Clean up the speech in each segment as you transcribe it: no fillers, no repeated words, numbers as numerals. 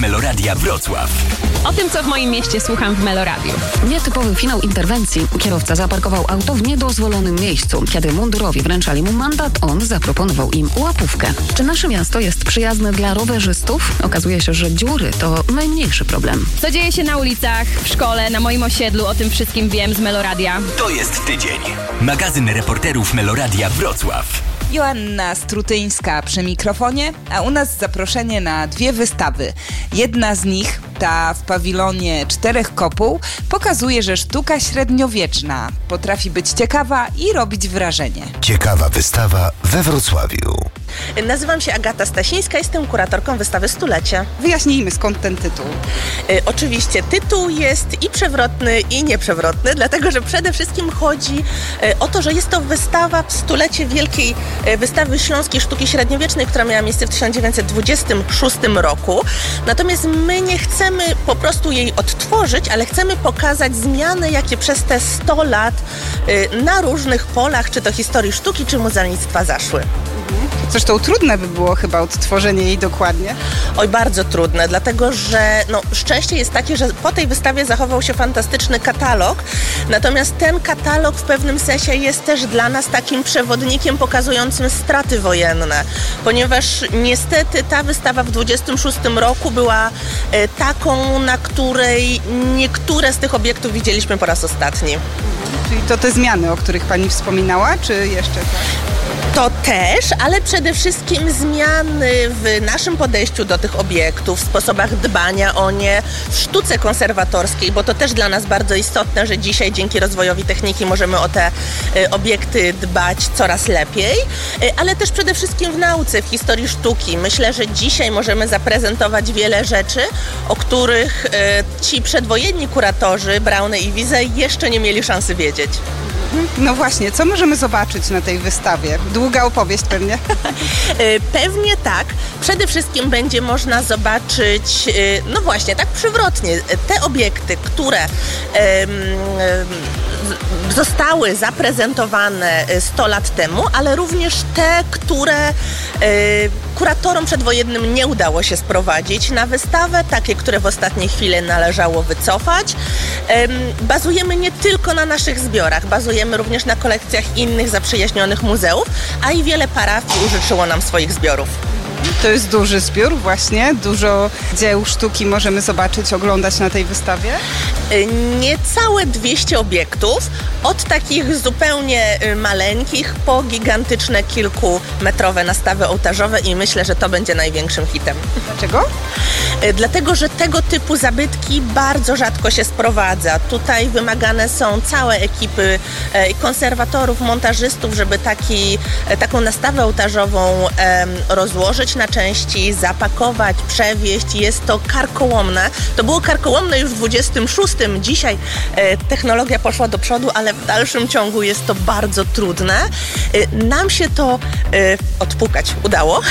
Meloradia Wrocław. O tym, co w moim mieście słucham w Meloradiu. Nietypowy finał interwencji. Kierowca zaparkował auto w niedozwolonym miejscu. Kiedy mundurowi wręczali mu mandat, on zaproponował im łapówkę. Czy nasze miasto jest przyjazne dla rowerzystów? Okazuje się, że dziury to najmniejszy problem. Co dzieje się na ulicach, w szkole, na moim osiedlu, o tym wszystkim wiem z Meloradia. To jest tydzień. Magazyn reporterów Meloradia Wrocław. Joanna Strutyńska przy mikrofonie, a u nas zaproszenie na 2 wystawy. Jedna z nich, ta w pawilonie 4 kopuł, pokazuje, że sztuka średniowieczna potrafi być ciekawa i robić wrażenie. Ciekawa wystawa we Wrocławiu. Nazywam się Agata Stasińska, jestem kuratorką wystawy Stulecie. Wyjaśnijmy, skąd ten tytuł. Oczywiście tytuł jest i przewrotny, i nieprzewrotny, dlatego że przede wszystkim chodzi o to, że jest to wystawa w stulecie wielkiej wystawy śląskiej sztuki średniowiecznej, która miała miejsce w 1926 roku. Natomiast my nie chcemy po prostu jej odtworzyć, ale chcemy pokazać zmiany, jakie przez te 100 lat na różnych polach, czy to historii sztuki, czy muzealnictwa zaszły. Zresztą trudne by było chyba odtworzenie jej dokładnie. Oj, bardzo trudne, dlatego że szczęście jest takie, że po tej wystawie zachował się fantastyczny katalog, natomiast ten katalog w pewnym sensie jest też dla nas takim przewodnikiem pokazującym straty wojenne, ponieważ niestety ta wystawa w 26 roku była taką, na której niektóre z tych obiektów widzieliśmy po raz ostatni. Czyli to te zmiany, o których pani wspominała, czy jeszcze coś? To też, ale przede wszystkim zmiany w naszym podejściu do tych obiektów, w sposobach dbania o nie, w sztuce konserwatorskiej, bo to też dla nas bardzo istotne, że dzisiaj dzięki rozwojowi techniki możemy o te obiekty dbać coraz lepiej, ale też przede wszystkim w nauce, w historii sztuki. Myślę, że dzisiaj możemy zaprezentować wiele rzeczy, o których ci przedwojenni kuratorzy, Braune i Wiese, jeszcze nie mieli szansy wiedzieć. No właśnie, co możemy zobaczyć na tej wystawie? Długa opowieść pewnie? Pewnie tak. Przede wszystkim będzie można zobaczyć, no właśnie, tak przywrotnie, te obiekty, które zostały zaprezentowane 100 lat temu, ale również te, które kuratorom przedwojennym nie udało się sprowadzić na wystawę, takie, które w ostatniej chwili należało wycofać. Bazujemy nie tylko na naszych zbiorach, bazujemy również na kolekcjach innych zaprzyjaźnionych muzeów, a i wiele parafii użyczyło nam swoich zbiorów. To jest duży zbiór właśnie, dużo dzieł sztuki możemy zobaczyć, oglądać na tej wystawie? Niecałe 200 obiektów, od takich zupełnie maleńkich po gigantyczne kilkumetrowe nastawy ołtarzowe i myślę, że to będzie największym hitem. Dlaczego? Dlatego, że tego typu zabytki bardzo rzadko się sprowadza. Tutaj wymagane są całe ekipy konserwatorów, montażystów, żeby taką nastawę ołtarzową rozłożyć na części, zapakować, przewieźć. Jest to karkołomne. To było karkołomne już w 26. Dzisiaj technologia poszła do przodu, ale w dalszym ciągu jest to bardzo trudne. Nam się to odpukać udało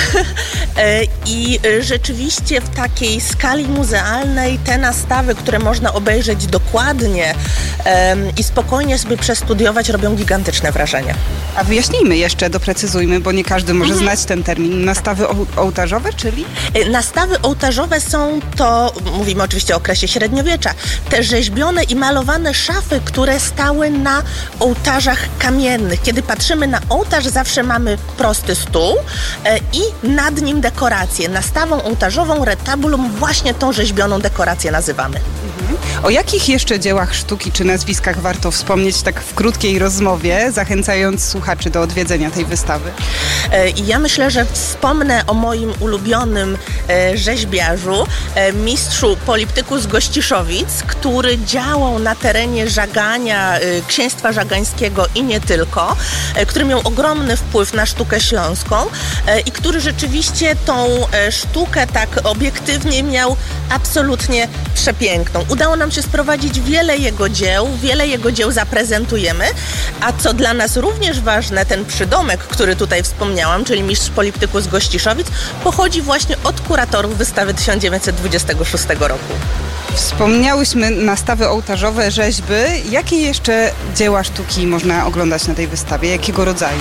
i rzeczywiście w takiej skali muzealnej te nastawy, które można obejrzeć dokładnie i spokojnie sobie przestudiować, robią gigantyczne wrażenie. A wyjaśnijmy jeszcze, doprecyzujmy, bo nie każdy może znać ten termin. Nastawy ołtarzowe, czyli? Nastawy ołtarzowe są to, mówimy oczywiście o okresie średniowiecza, te rzeźbione i malowane szafy, które stały na ołtarzach kamiennych. Kiedy patrzymy na ołtarz, zawsze mamy prosty stół i nad nim dekorację. Nastawą ołtarzową, retabulum, właśnie tą rzeźbioną dekorację nazywamy. O jakich jeszcze dziełach sztuki czy nazwiskach warto wspomnieć tak w krótkiej rozmowie, zachęcając słuchaczy do odwiedzenia tej wystawy? Ja myślę, że wspomnę o moim ulubionym rzeźbiarzu, mistrzu poliptyku z Gościszowic, który działał na terenie Żagania, księstwa żagańskiego i nie tylko, który miał ogromny wpływ na sztukę śląską i który rzeczywiście tą sztukę tak obiektywnie miał absolutnie przepiękną. Udało nam się sprowadzić wiele jego dzieł zaprezentujemy, a co dla nas również ważne, ten przydomek, który tutaj wspomniałam, czyli mistrz poliptyku z Gościszowic, pochodzi właśnie od kuratorów wystawy 1926 roku. Wspomniałyśmy nastawy ołtarzowe, rzeźby. Jakie jeszcze dzieła sztuki można oglądać na tej wystawie? Jakiego rodzaju?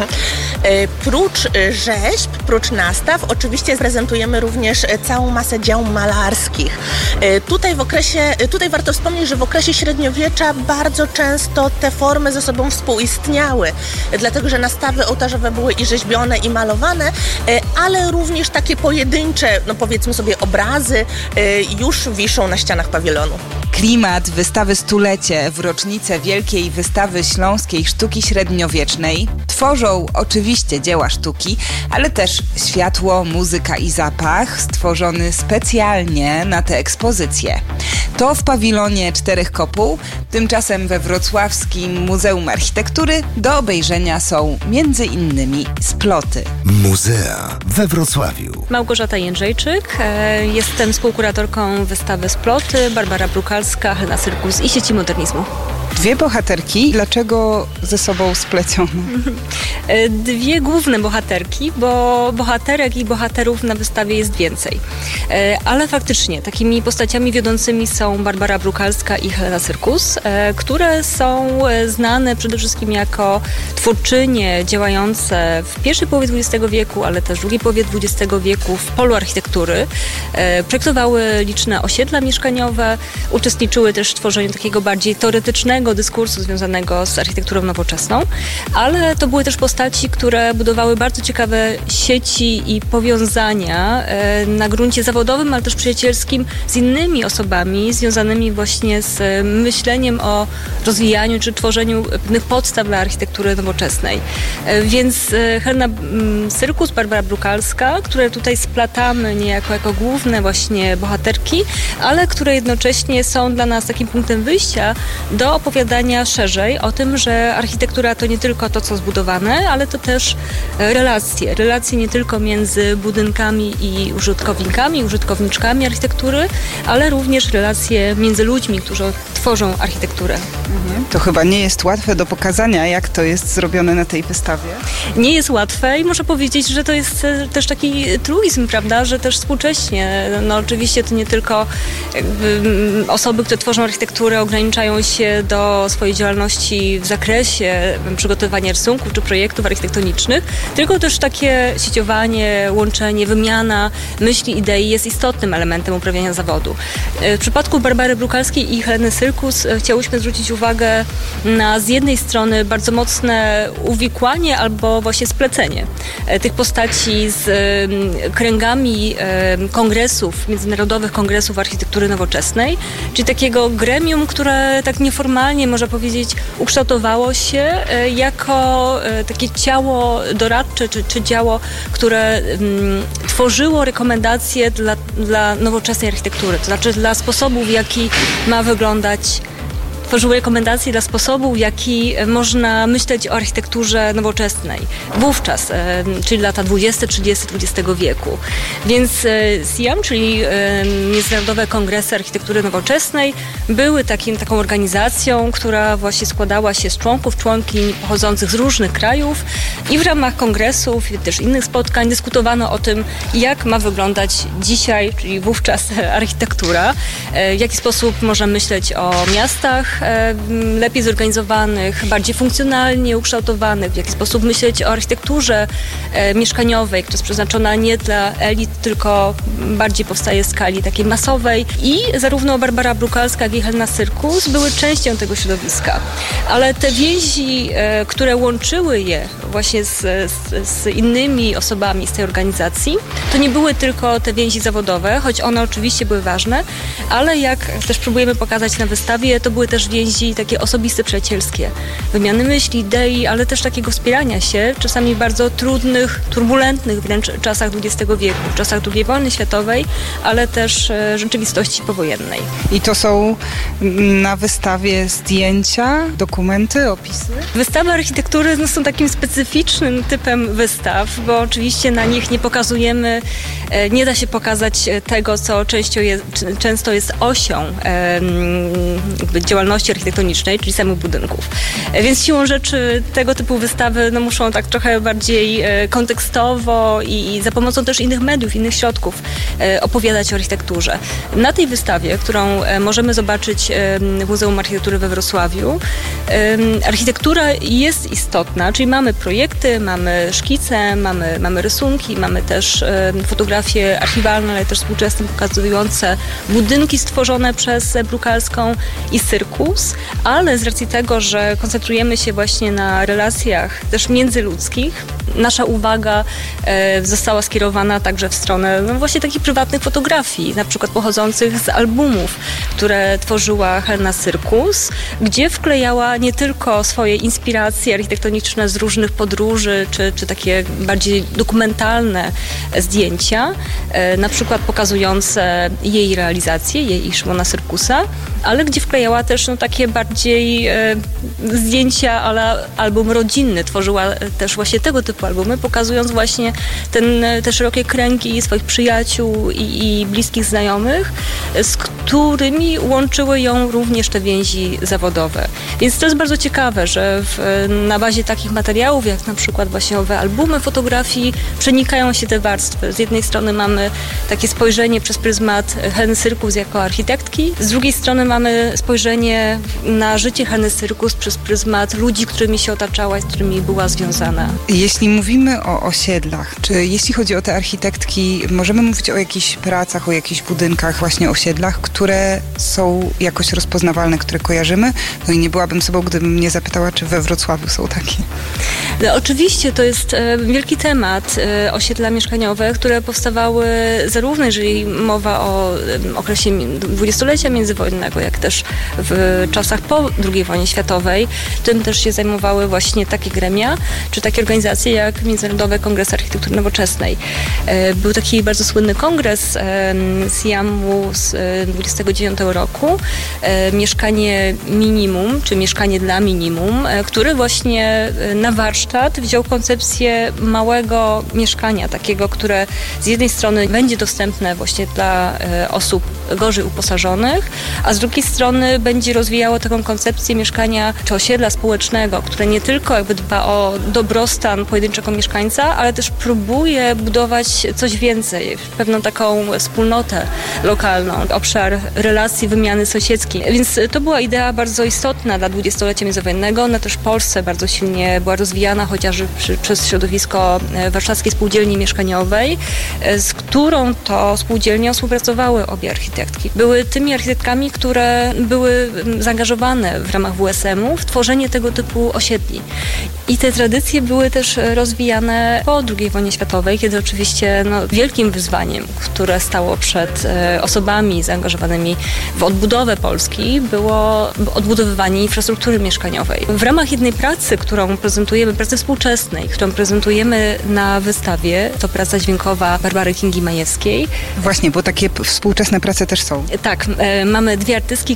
Prócz rzeźb, prócz nastaw, oczywiście prezentujemy również całą masę dzieł malarskich. Tutaj warto wspomnieć, że w okresie średniowiecza bardzo często te formy ze sobą współistniały, dlatego że nastawy ołtarzowe były i rzeźbione, i malowane, ale również takie pojedyncze, powiedzmy sobie, obrazy już wiszą na ścianach pawilonu. Klimat wystawy Stulecie w rocznicę Wielkiej Wystawy Śląskiej Sztuki Średniowiecznej tworzą oczywiście dzieła sztuki, ale też światło, muzyka i zapach stworzony specjalnie na tę ekspozycję. To w pawilonie 4 Kopuł, tymczasem we Wrocławskim Muzeum Architektury do obejrzenia są m.in. sploty. Muzea we Wrocławiu. Małgorzata Jędrzejczyk, jestem współkuratorką wystawy Sploty, Barbara Brukalska, Helena Syrkus i Sieci Modernizmu. 2 bohaterki, dlaczego ze sobą splecione? 2 główne bohaterki, bo bohaterek i bohaterów na wystawie jest więcej. Ale faktycznie takimi postaciami wiodącymi są Barbara Brukalska i Helena Syrkus, które są znane przede wszystkim jako twórczynie działające w pierwszej połowie XX wieku, ale też w drugiej połowie XX wieku w polu architektury. Projektowały liczne osiedla mieszkaniowe, uczestniczyły też w tworzeniu takiego bardziej teoretycznego dyskursu związanego z architekturą nowoczesną, ale to były też postaci, które budowały bardzo ciekawe sieci i powiązania na gruncie zawodowym, ale też przyjacielskim z innymi osobami związanymi właśnie z myśleniem o rozwijaniu czy tworzeniu pewnych podstaw dla architektury nowoczesnej. Więc Helena Syrkus, Barbara Brukalska, które tutaj splatamy niejako jako główne właśnie bohaterki, ale które jednocześnie są dla nas takim punktem wyjścia do opowiadania szerzej o tym, że architektura to nie tylko to, co zbudowane, ale to też relacje nie tylko między budynkami i użytkownikami, użytkowniczkami architektury, ale również relacje między ludźmi, którzy tworzą architekturę. To chyba nie jest łatwe do pokazania, jak to jest zrobione na tej wystawie. Nie jest łatwe i muszę powiedzieć, że to jest też taki truizm, prawda, że też współcześnie, oczywiście to nie tylko osoby, które tworzą architekturę ograniczają się do swojej działalności w zakresie przygotowywania rysunków czy projektów architektonicznych, tylko też takie sieciowanie, łączenie, wymiana myśli, idei jest istotnym elementem uprawiania zawodu. W przypadku Barbary Brukalskiej i Heleny Syrkus chciałyśmy zwrócić uwagę na z jednej strony bardzo mocne uwikłanie albo właśnie splecenie tych postaci z kręgami kongresów, międzynarodowych kongresów architektury nowoczesnej, czyli takiego gremium, które tak nieformalnie, można powiedzieć, ukształtowało się jako takie ciało doradcze czy ciało, które tworzyło rekomendacje dla nowoczesnej architektury, to znaczy dla sposobu, w jaki ma wyglądać. Tworzyły rekomendacje dla sposobu, w jaki można myśleć o architekturze nowoczesnej. Wówczas, czyli lata 20-30 XX wieku. Więc SIAM, czyli Międzynarodowe Kongresy Architektury Nowoczesnej, były taką organizacją, która właśnie składała się z członkiń pochodzących z różnych krajów i w ramach kongresów i też innych spotkań dyskutowano o tym, jak ma wyglądać dzisiaj, czyli wówczas architektura, w jaki sposób można myśleć o miastach, lepiej zorganizowanych, bardziej funkcjonalnie ukształtowanych, w jaki sposób myśleć o architekturze mieszkaniowej, która jest przeznaczona nie dla elit, tylko bardziej powstaje w skali takiej masowej. I zarówno Barbara Brukalska, jak i Helena Syrkus były częścią tego środowiska. Ale te więzi, które łączyły je właśnie z innymi osobami z tej organizacji, to nie były tylko te więzi zawodowe, choć one oczywiście były ważne, ale jak też próbujemy pokazać na wystawie, to były też więzi takie osobiste, przyjacielskie. Wymiany myśli, idei, ale też takiego wspierania się w czasami bardzo trudnych, turbulentnych wręcz czasach XX wieku, w czasach II wojny światowej, ale też rzeczywistości powojennej. I to są na wystawie zdjęcia, dokumenty, opisy? Wystawy architektury są takim specyficznym typem wystaw, bo oczywiście na nich nie pokazujemy, nie da się pokazać tego, co często jest osią jakby działalności architektonicznej, czyli samych budynków. Więc siłą rzeczy tego typu wystawy muszą tak trochę bardziej kontekstowo i za pomocą też innych mediów, innych środków opowiadać o architekturze. Na tej wystawie, którą możemy zobaczyć w Muzeum Architektury we Wrocławiu, architektura jest istotna, czyli mamy projekty, mamy szkice, mamy rysunki, mamy też fotografie archiwalne, ale też współczesne, pokazujące budynki stworzone przez Brukalską i Cyrkus, ale z racji tego, że koncentrujemy się właśnie na relacjach też międzyludzkich, nasza uwaga została skierowana także w stronę właśnie takich prywatnych fotografii, na przykład pochodzących z albumów, które tworzyła Helena Cyrkus, gdzie wklejała nie tylko swoje inspiracje architektoniczne z różnych podróży, czy takie bardziej dokumentalne zdjęcia, na przykład pokazujące jej realizację, jej i Szymona Cyrkusa, ale gdzie wklejała też takie bardziej zdjęcia ale album rodzinny. Tworzyła też właśnie tego typu albumy, pokazując właśnie te szerokie kręgi swoich przyjaciół i bliskich znajomych, z którymi łączyły ją również te więzi zawodowe. Więc to jest bardzo ciekawe, że na bazie takich materiałów, jak na przykład właśnie owe albumy fotografii, przenikają się te warstwy. Z jednej strony mamy takie spojrzenie przez pryzmat Heleny Cyrkus jako architektki, z drugiej strony mamy spojrzenie na życie Heleny Cyrkus przez pryzmat ludzi, którymi się otaczała i z którymi była związana. Jeśli mówimy o osiedlach, czy jeśli chodzi o te architektki, możemy mówić o jakichś pracach, o jakichś budynkach, właśnie osiedlach, które są jakoś rozpoznawalne, które kojarzymy? No i nie byłabym sobą, gdybym mnie zapytała, czy we Wrocławiu są takie. No, oczywiście to jest wielki temat, osiedla mieszkaniowe, które powstawały zarówno, jeżeli mowa o okresie dwudziestolecia międzywojennego, jak też w czasach po II wojnie światowej. Tym też się zajmowały właśnie takie gremia, czy takie organizacje jak Międzynarodowy Kongres Architektury Nowoczesnej. Był taki bardzo słynny kongres z Jammu z 29 roku, Mieszkanie Minimum, czy Mieszkanie dla Minimum, który właśnie na warsztat wziął koncepcję małego mieszkania, takiego, które z jednej strony będzie dostępne właśnie dla osób gorzej uposażonych, a z drugiej strony będzie rozwijało taką koncepcję mieszkania czy osiedla społecznego, które nie tylko jakby dba o dobrostan pojedynczego mieszkańca, ale też próbuje budować coś więcej, pewną taką wspólnotę lokalną, obszar relacji, wymiany sąsiedzkiej. Więc to była idea bardzo istotna dla dwudziestolecia międzywojennego. Ona też w Polsce bardzo silnie była rozwijana, chociażby przez środowisko Warszawskiej Spółdzielni Mieszkaniowej, z którą to spółdzielnią współpracowały obie architektki. Były tymi architektkami, które były zaangażowane w ramach WSM-u w tworzenie tego typu osiedli. I te tradycje były też rozwijane po II wojnie światowej, kiedy oczywiście wielkim wyzwaniem, które stało przed osobami zaangażowanymi w odbudowę Polski, było odbudowywanie infrastruktury mieszkaniowej. W ramach jednej pracy, którą prezentujemy, pracy współczesnej, którą prezentujemy na wystawie, to praca dźwiękowa Barbary Kingi Majewskiej. Właśnie, bo takie współczesne prace też są. Tak, mamy dwie artystki,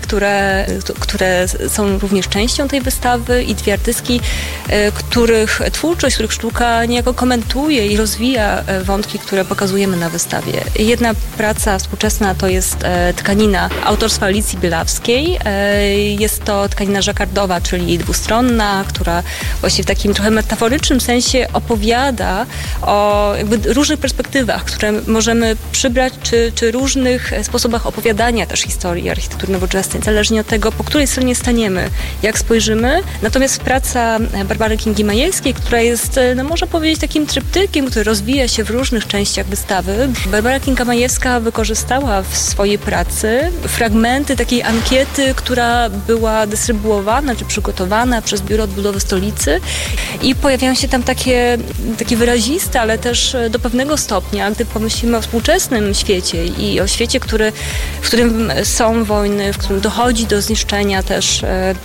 które są również częścią tej wystawy i dwie artystki, których twórczość, których sztuka niejako komentuje i rozwija wątki, które pokazujemy na wystawie. Jedna praca współczesna to jest tkanina autorstwa Alicji Bielawskiej. Jest to tkanina żakardowa, czyli dwustronna, która właśnie w takim trochę metaforycznym sensie opowiada o jakby różnych perspektywach, które możemy przybrać, czy różnych sposobach opowiadania też historii architektury nowoczesnej, zależnie od tego, po której stronie staniemy, jak spojrzymy. Natomiast praca Barbary Kingi Majewskiej, która jest, można powiedzieć, takim tryptykiem, który rozwija się w różnych częściach wystawy. Barbara Kinga Majewska wykorzystała w swojej pracy fragmenty takiej ankiety, która była dystrybuowana, czy przygotowana przez Biuro Odbudowy Stolicy i pojawiają się tam takie wyraziste, ale też do pewnego stopnia, gdy pomyślimy o współczesnym świecie i o świecie, w którym są wojny, w którym dochodzi do zniszczenia też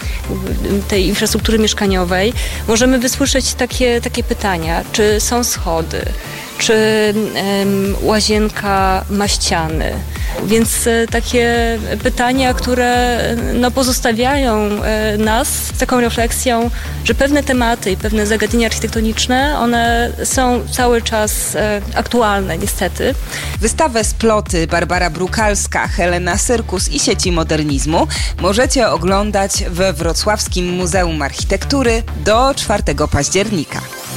tej infrastruktury mieszkaniowej, możemy wysłyszeć takie pytania, czy są schody, czy łazienka ma ściany, Więc takie pytania, które pozostawiają nas z taką refleksją, że pewne tematy i pewne zagadnienia architektoniczne, one są cały czas aktualne niestety. Wystawę Sploty Barbara Brukalska, Helena Syrkus i sieci modernizmu możecie oglądać we Wrocławskim Muzeum Architektury do 4 października.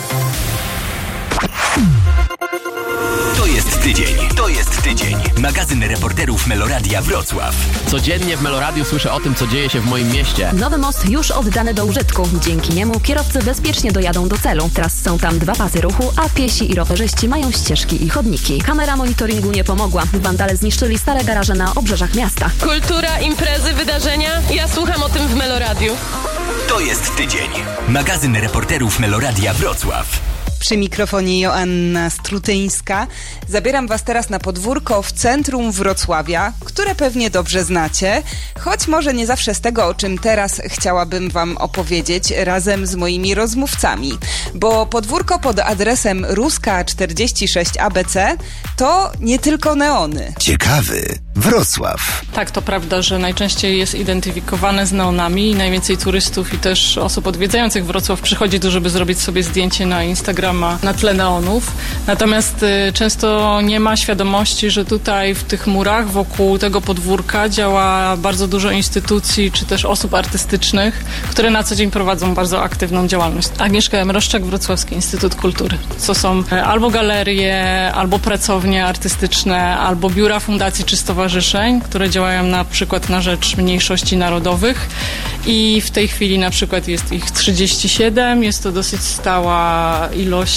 To jest tydzień. Magazyn reporterów Meloradia Wrocław. Codziennie w Meloradiu słyszę o tym, co dzieje się w moim mieście. Nowy most już oddany do użytku. Dzięki niemu kierowcy bezpiecznie dojadą do celu. Teraz są tam 2 pasy ruchu, a piesi i rowerzyści mają ścieżki i chodniki. Kamera monitoringu nie pomogła. Wandale zniszczyli stare garaże na obrzeżach miasta. Kultura, imprezy, wydarzenia. Ja słucham o tym w Meloradiu. To jest tydzień. Magazyn reporterów Meloradia Wrocław. Przy mikrofonie Joanna Strutyńska. Zabieram Was teraz na podwórko w centrum Wrocławia, które pewnie dobrze znacie, choć może nie zawsze z tego, o czym teraz chciałabym Wam opowiedzieć razem z moimi rozmówcami. Bo podwórko pod adresem Ruska 46 ABC to nie tylko neony. Ciekawy Wrocław. Tak, to prawda, że najczęściej jest identyfikowane z neonami i najwięcej turystów i też osób odwiedzających Wrocław przychodzi tu, żeby zrobić sobie zdjęcie na Instagrama na tle neonów. Natomiast często nie ma świadomości, że tutaj w tych murach wokół tego podwórka działa bardzo dużo instytucji czy też osób artystycznych, które na co dzień prowadzą bardzo aktywną działalność. Agnieszka Mroszczak, Wrocławski Instytut Kultury. To są albo galerie, albo pracownie artystyczne, albo biura fundacji czy stowarzyszeń, które działają na przykład na rzecz mniejszości narodowych i w tej chwili na przykład jest ich 37, jest to dosyć stała ilość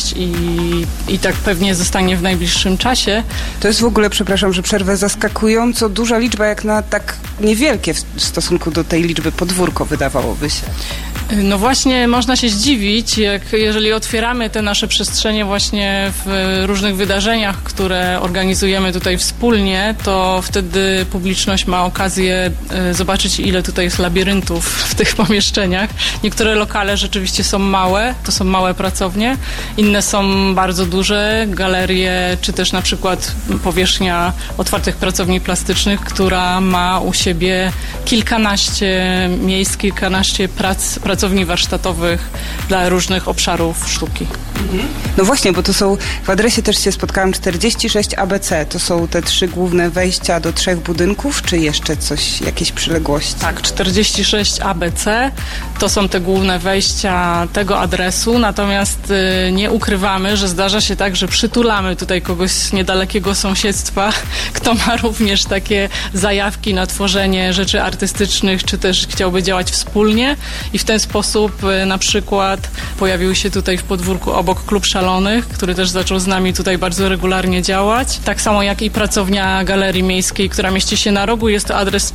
i tak pewnie zostanie w najbliższym czasie. To jest w ogóle, przepraszam, że przerwę, zaskakująco duża liczba, jak na tak niewielkie w stosunku do tej liczby podwórko, wydawałoby się. No właśnie, można się zdziwić, jeżeli otwieramy te nasze przestrzenie właśnie w różnych wydarzeniach, które organizujemy tutaj wspólnie, to wtedy publiczność ma okazję zobaczyć, ile tutaj jest labiryntów w tych pomieszczeniach. Niektóre lokale rzeczywiście są małe, to są małe pracownie, inne są bardzo duże, galerie, czy też na przykład powierzchnia otwartych pracowni plastycznych, która ma u siebie kilkanaście miejsc, kilkanaście pracowni warsztatowych dla różnych obszarów sztuki. No właśnie, bo to są, w adresie też się spotkałam, 46 ABC, to są te 3 główne wejścia do 3 budynków, czy jeszcze coś, jakieś przyległości? Tak, 46 ABC to są te główne wejścia tego adresu, natomiast nie ukrywamy, że zdarza się tak, że przytulamy tutaj kogoś z niedalekiego sąsiedztwa, kto ma również takie zajawki na tworzenie rzeczy artystycznych, czy też chciałby działać wspólnie i w ten sposób na przykład pojawił się tutaj w podwórku obok Klub Szalonych, który też zaczął z nami tutaj bardzo regularnie działać. Tak samo jak i pracownia Galerii Miejskiej, która mieści się na rogu. Jest to adres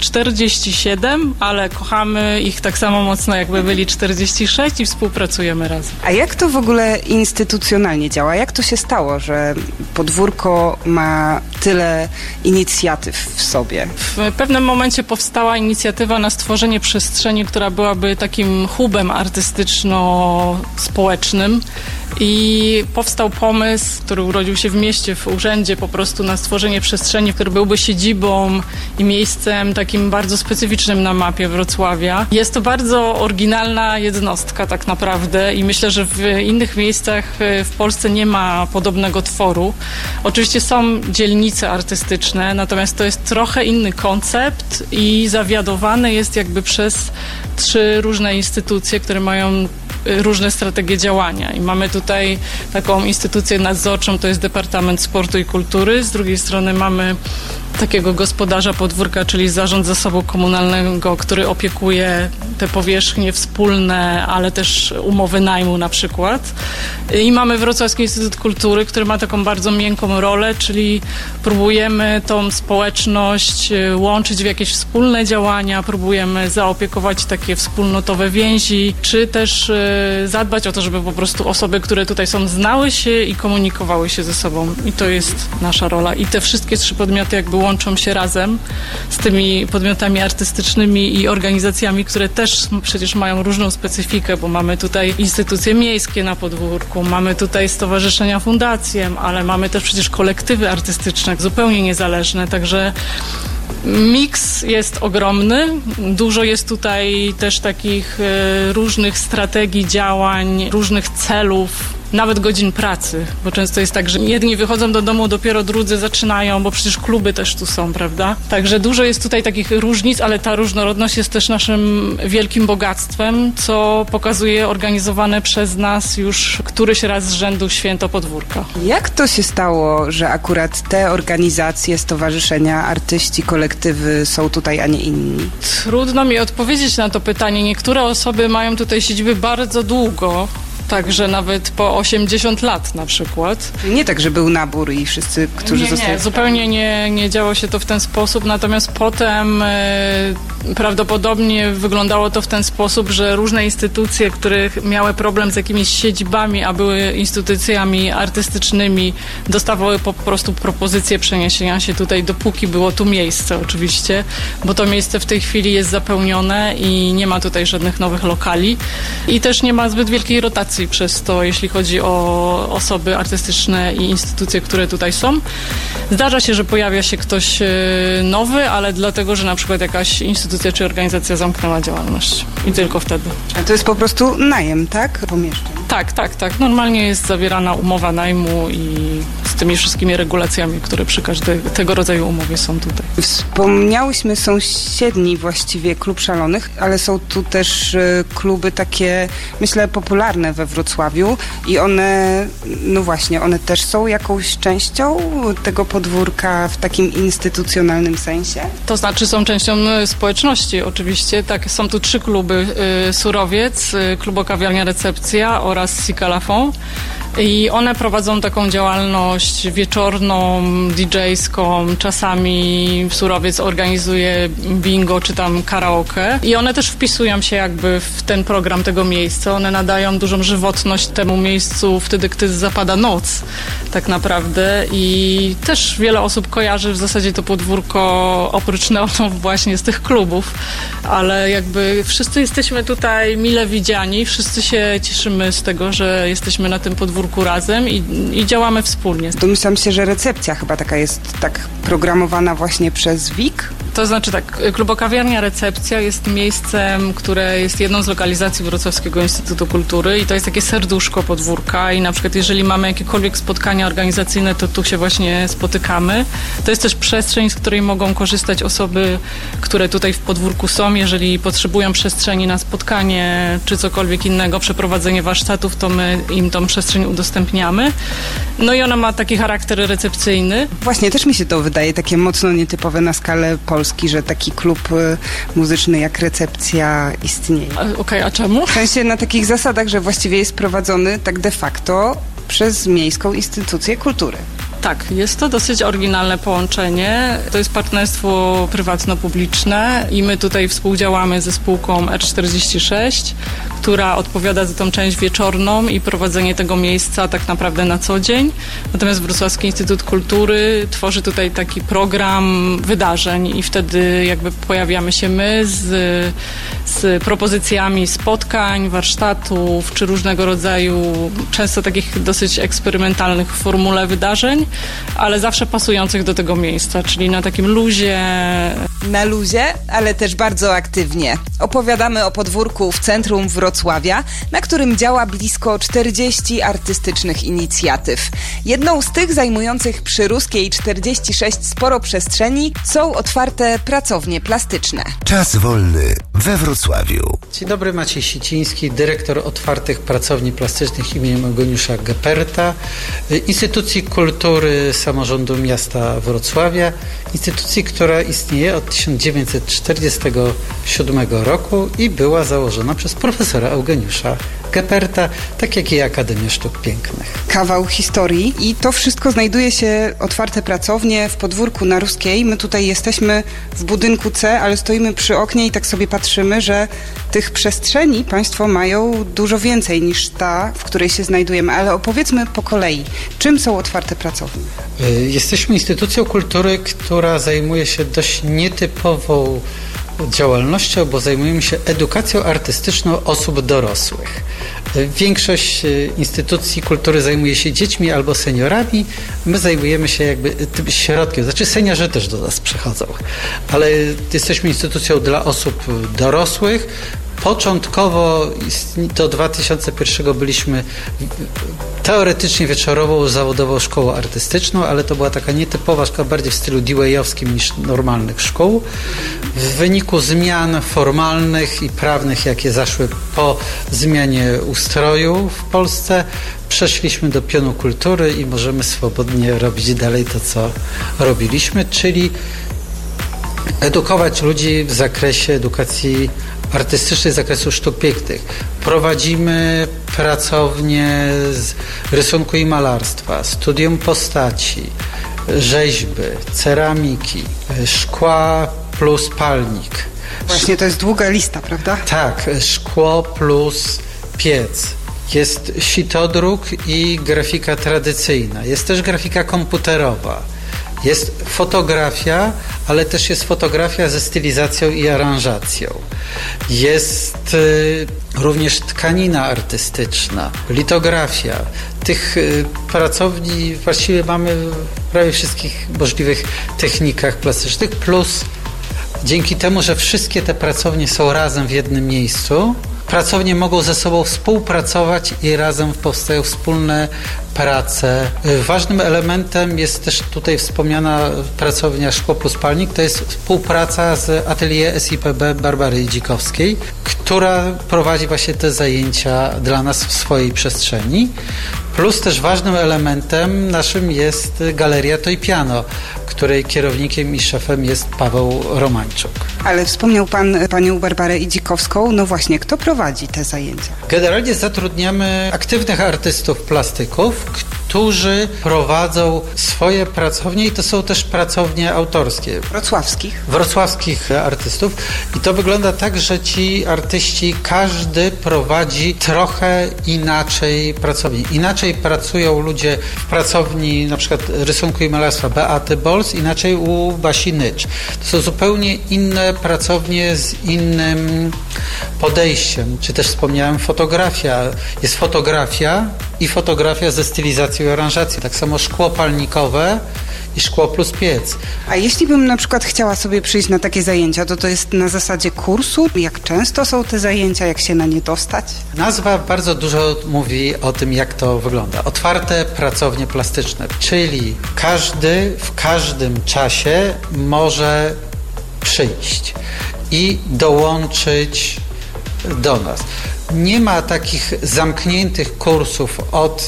47, ale kochamy ich tak samo mocno, jakby byli 46 i współpracujemy razem. A jak to w ogóle instytucjonalnie działa? Jak to się stało, że podwórko ma tyle inicjatyw w sobie? W pewnym momencie powstała inicjatywa na stworzenie przestrzeni, która byłaby takim hubem artystyczno-społecznym. I powstał pomysł, który urodził się w mieście, w urzędzie, po prostu na stworzenie przestrzeni, który byłby siedzibą i miejscem takim bardzo specyficznym na mapie Wrocławia. Jest to bardzo oryginalna jednostka tak naprawdę i myślę, że w innych miejscach w Polsce nie ma podobnego tworu. Oczywiście są dzielnice artystyczne, natomiast to jest trochę inny koncept i zawiadowany jest jakby przez 3 różne instytucje, które mają różne strategie działania i mamy tutaj taką instytucję nadzorczą, to jest Departament Sportu i Kultury, z drugiej strony mamy takiego gospodarza podwórka, czyli Zarząd Zasobu Komunalnego, który opiekuje te powierzchnie wspólne, ale też umowy najmu na przykład. I mamy Wrocławski Instytut Kultury, który ma taką bardzo miękką rolę, czyli próbujemy tą społeczność łączyć w jakieś wspólne działania, próbujemy zaopiekować takie wspólnotowe więzi, czy też zadbać o to, żeby po prostu osoby, które tutaj są, znały się i komunikowały się ze sobą. I to jest nasza rola. I te wszystkie 3 podmioty jakby łączą się razem z tymi podmiotami artystycznymi i organizacjami, które też przecież mają różną specyfikę, bo mamy tutaj instytucje miejskie na podwórku, mamy tutaj stowarzyszenia, fundacje, ale mamy też przecież kolektywy artystyczne, zupełnie niezależne, także miks jest ogromny, dużo jest tutaj też takich różnych strategii działań, różnych celów, nawet godzin pracy, bo często jest tak, że jedni wychodzą do domu, dopiero drudzy zaczynają, bo przecież kluby też tu są, prawda? Także dużo jest tutaj takich różnic, ale ta różnorodność jest też naszym wielkim bogactwem, co pokazuje organizowane przez nas już któryś raz z rzędu Święto Podwórka. Jak to się stało, że akurat te organizacje, stowarzyszenia, artyści, kolektywy są tutaj, a nie inni? Trudno mi odpowiedzieć na to pytanie. Niektóre osoby mają tutaj siedziby bardzo długo, także nawet po 80 lat na przykład. Nie tak, że był nabór i wszyscy, którzy zostali... Nie, zupełnie nie działo się to w ten sposób, natomiast potem prawdopodobnie wyglądało to w ten sposób, że różne instytucje, które miały problem z jakimiś siedzibami, a były instytucjami artystycznymi, dostawały po prostu propozycję przeniesienia się tutaj, dopóki było tu miejsce oczywiście, bo to miejsce w tej chwili jest zapełnione i nie ma tutaj żadnych nowych lokali i też nie ma zbyt wielkiej rotacji przez to, jeśli chodzi o osoby artystyczne i instytucje, które tutaj są. Zdarza się, że pojawia się ktoś nowy, ale dlatego, że na przykład jakaś instytucja czy organizacja zamknęła działalność. I tylko wtedy. A to jest po prostu najem, tak? Pomieszczeń. Tak. Normalnie jest zawierana umowa najmu i z tymi wszystkimi regulacjami, które przy każdej tego rodzaju umowie są tutaj. Wspomniałyśmy sąsiedni właściwie Klub Szalonych, ale są tu też kluby takie, myślę, popularne we Wrocławiu i one, no właśnie, one też są jakąś częścią tego podwórka w takim instytucjonalnym sensie? To znaczy są częścią społeczności oczywiście. Tak, są tu 3 kluby. Surowiec, Klubokawiarnia Recepcja oraz Sikalafon. I one prowadzą taką działalność wieczorną, DJ-ską, czasami Surowiec organizuje bingo czy tam karaoke i one też wpisują się jakby w ten program tego miejsca. One nadają dużą żywotność temu miejscu wtedy, gdy zapada noc tak naprawdę i też wiele osób kojarzy w zasadzie to podwórko oprócz neonów właśnie z tych klubów, ale jakby wszyscy jesteśmy tutaj mile widziani, wszyscy się cieszymy z tego, że jesteśmy na tym podwórku razem i działamy wspólnie. Domyślam się, że recepcja chyba taka jest tak programowana właśnie przez WIK? To znaczy tak, Klubokawiarnia Recepcja jest miejscem, które jest jedną z lokalizacji Wrocławskiego Instytutu Kultury i to jest takie serduszko podwórka i na przykład jeżeli mamy jakiekolwiek spotkania organizacyjne, to tu się właśnie spotykamy. To jest też przestrzeń, z której mogą korzystać osoby, które tutaj w podwórku są. Jeżeli potrzebują przestrzeni na spotkanie czy cokolwiek innego, przeprowadzenie warsztatów, to my im tą przestrzeń udostępniamy. No i ona ma taki charakter recepcyjny. Właśnie, też mi się to wydaje takie mocno nietypowe na skalę Polski, że taki klub muzyczny jak Recepcja istnieje. Okej, a czemu? W sensie na takich zasadach, że właściwie jest prowadzony tak de facto przez Miejską Instytucję Kultury. Tak, jest to dosyć oryginalne połączenie. To jest partnerstwo prywatno-publiczne i my tutaj współdziałamy ze spółką R46, która odpowiada za tą część wieczorną i prowadzenie tego miejsca tak naprawdę na co dzień. Natomiast Wrocławski Instytut Kultury tworzy tutaj taki program wydarzeń i wtedy jakby pojawiamy się my z propozycjami spotkań, warsztatów czy różnego rodzaju, często takich dosyć eksperymentalnych w formule wydarzeń, ale zawsze pasujących do tego miejsca, czyli na takim luzie. Na luzie, ale też bardzo aktywnie. Opowiadamy o podwórku w centrum Wrocławia, na którym działa blisko 40 artystycznych inicjatyw. Jedną z tych zajmujących przy Ruskiej 46 sporo przestrzeni są otwarte pracownie plastyczne. Czas wolny we Wrocławiu. Dzień dobry, Maciej Siciński, dyrektor otwartych pracowni plastycznych imieniem Eugeniusza Geperta, instytucji kultury samorządu miasta Wrocławia, instytucji, która istnieje od 1947 roku i była założona przez profesora Eugeniusza Geperta, tak jak i Akademia Sztuk Pięknych. Kawał historii i to wszystko znajduje się, otwarte pracownie w podwórku na Ruskiej. My tutaj jesteśmy w budynku C, ale stoimy przy oknie i tak sobie patrzymy, że tych przestrzeni Państwo mają dużo więcej niż ta, w której się znajdujemy, ale opowiedzmy po kolei, czym są otwarte pracownie? Jesteśmy instytucją kultury, która zajmuje się dość nietypową działalnością, bo zajmujemy się edukacją artystyczną osób dorosłych. Większość instytucji kultury zajmuje się dziećmi albo seniorami. My zajmujemy się jakby tym środkiem. Znaczy seniorzy też do nas przychodzą, ale jesteśmy instytucją dla osób dorosłych. Początkowo do 2001 byliśmy teoretycznie wieczorową, zawodową szkołą artystyczną, ale to była taka nietypowa szkoła, bardziej w stylu DY-owskim niż normalnych szkół. W wyniku zmian formalnych i prawnych, jakie zaszły po zmianie ustroju w Polsce, przeszliśmy do pionu kultury i możemy swobodnie robić dalej to, co robiliśmy, czyli edukować ludzi w zakresie edukacji artystycznej, z zakresu sztuk pięknych. Prowadzimy pracownie z rysunku i malarstwa, studium postaci, rzeźby, ceramiki, szkła plus palnik. Właśnie to jest długa lista, prawda? Tak, szkło plus piec. Jest sitodruk i grafika tradycyjna. Jest też grafika komputerowa. Jest fotografia, ale też jest fotografia ze stylizacją i aranżacją. Jest również tkanina artystyczna, litografia. Tych pracowni właściwie mamy w prawie wszystkich możliwych technikach plastycznych, plus dzięki temu, że wszystkie te pracownie są razem w jednym miejscu, pracownie mogą ze sobą współpracować i razem powstają wspólne prace. Ważnym elementem jest też tutaj wspomniana pracownia Szkło plus Palnik. To jest współpraca z atelier SIPB Barbary Dzikowskiej, która prowadzi właśnie te zajęcia dla nas w swojej przestrzeni. Plus też ważnym elementem naszym jest Galeria Toy Piano, której kierownikiem i szefem jest Paweł Romańczuk. Ale wspomniał Pan panią Barbarę Idzikowską. No właśnie, kto prowadzi te zajęcia? Generalnie zatrudniamy aktywnych artystów plastyków, którzy prowadzą swoje pracownie i to są też pracownie autorskie. Wrocławskich artystów. I to wygląda tak, że ci artyści, każdy prowadzi trochę inaczej pracownię. Inaczej pracują ludzie w pracowni na przykład rysunku i malarstwa Beaty Bols, inaczej u Basi Nycz. To są zupełnie inne pracownie z innym podejściem. Czy też wspomniałem fotografia. Jest fotografia i fotografia ze stylizacją i aranżacją. Tak samo szkło palnikowe i szkło plus piec. A jeśli bym na przykład chciała sobie przyjść na takie zajęcia, to jest na zasadzie kursu? Jak często są te zajęcia? Jak się na nie dostać? Nazwa bardzo dużo mówi o tym, jak to wygląda. Otwarte pracownie plastyczne, czyli każdy w każdym czasie może przyjść i dołączyć do nas. Nie ma takich zamkniętych kursów od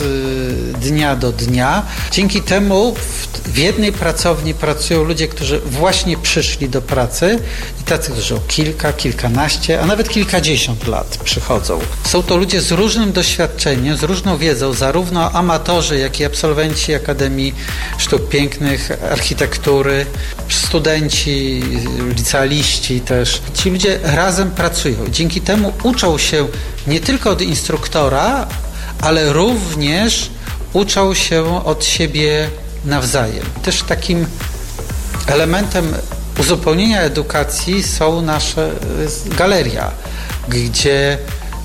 dnia do dnia. Dzięki temu w jednej pracowni pracują ludzie, którzy właśnie przyszli do pracy i tacy, którzy o kilkanaście, a nawet kilkadziesiąt lat przychodzą. Są to ludzie z różnym doświadczeniem, z różną wiedzą, zarówno amatorzy, jak i absolwenci Akademii Sztuk Pięknych, architektury, studenci, licealiści też. Ci ludzie razem pracują. Dzięki temu uczą się nie tylko od instruktora, ale również uczą się od siebie nawzajem. Też takim elementem uzupełnienia edukacji są nasze galeria, gdzie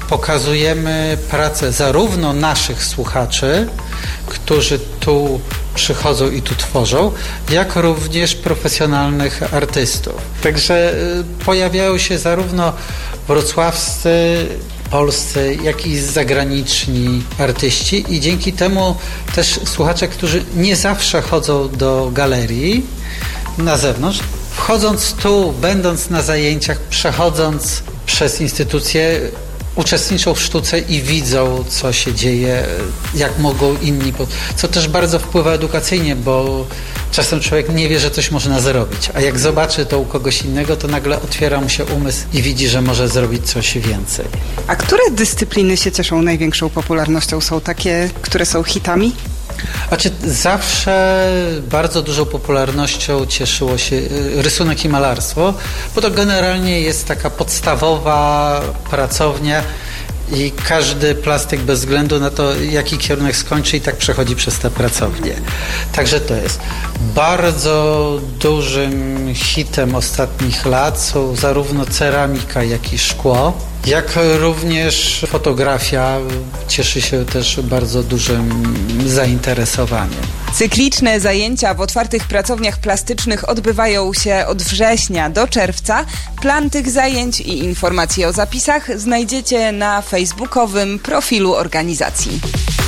pokazujemy pracę zarówno naszych słuchaczy, którzy tu przychodzą i tu tworzą, jak również profesjonalnych artystów. Także pojawiają się zarówno wrocławscy, polscy, jak i zagraniczni artyści i dzięki temu też słuchacze, którzy nie zawsze chodzą do galerii na zewnątrz, wchodząc tu, będąc na zajęciach, przechodząc przez instytucję, uczestniczą w sztuce i widzą, co się dzieje, jak mogą inni, co też bardzo wpływa edukacyjnie, bo czasem człowiek nie wie, że coś można zrobić, a jak zobaczy to u kogoś innego, to nagle otwiera mu się umysł i widzi, że może zrobić coś więcej. A które dyscypliny się cieszą największą popularnością? Są takie, które są hitami? Znaczy, zawsze bardzo dużą popularnością cieszyło się rysunek i malarstwo, bo to generalnie jest taka podstawowa pracownia i każdy plastyk bez względu na to, jaki kierunek skończy, i tak przechodzi przez tę pracownię. Także to jest. Bardzo dużym hitem ostatnich lat są zarówno ceramika, jak i szkło. Jak również fotografia cieszy się też bardzo dużym zainteresowaniem. Cykliczne zajęcia w otwartych pracowniach plastycznych odbywają się od września do czerwca. Plan tych zajęć i informacje o zapisach znajdziecie na facebookowym profilu organizacji.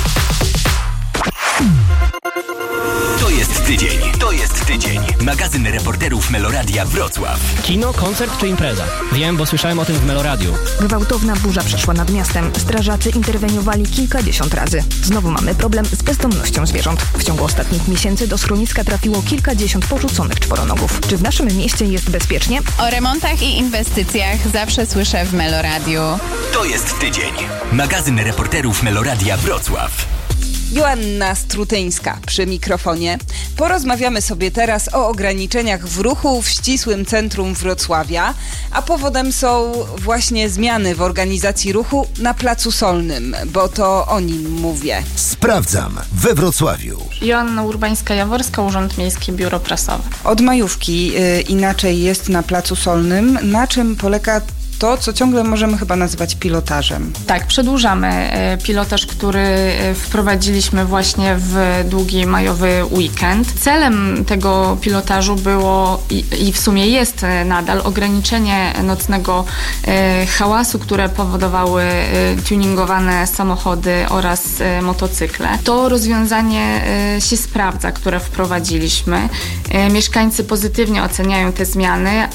To jest tydzień. Magazyn reporterów Meloradia Wrocław. Kino, koncert czy impreza? Wiem, bo słyszałem o tym w Meloradiu. Gwałtowna burza przeszła nad miastem. Strażacy interweniowali kilkadziesiąt razy. Znowu mamy problem z bezdomnością zwierząt. W ciągu ostatnich miesięcy do schroniska trafiło kilkadziesiąt porzuconych czworonogów. Czy w naszym mieście jest bezpiecznie? O remontach i inwestycjach zawsze słyszę w Meloradiu. To jest tydzień. Magazyn reporterów Meloradia Wrocław. Joanna Strutyńska przy mikrofonie. Porozmawiamy sobie teraz o ograniczeniach w ruchu w ścisłym centrum Wrocławia, a powodem są właśnie zmiany w organizacji ruchu na Placu Solnym, bo to o nim mówię. Sprawdzam we Wrocławiu. Joanna Urbańska-Jaworska, Urząd Miejski, Biuro Prasowe. Od majówki inaczej jest na Placu Solnym. Na czym polega to, co ciągle możemy chyba nazywać pilotażem? Tak, przedłużamy pilotaż, który wprowadziliśmy właśnie w długi majowy weekend. Celem tego pilotażu było i w sumie jest nadal ograniczenie nocnego hałasu, które powodowały tuningowane samochody oraz motocykle. To rozwiązanie się sprawdza, które wprowadziliśmy. Mieszkańcy pozytywnie oceniają te zmiany,